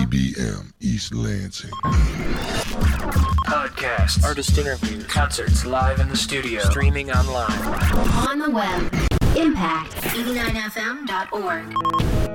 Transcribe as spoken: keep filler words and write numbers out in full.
B M East Lansing. Podcasts, artist interviews, concerts live in the studio, streaming online. On the web, impact eighty-nine f m dot org.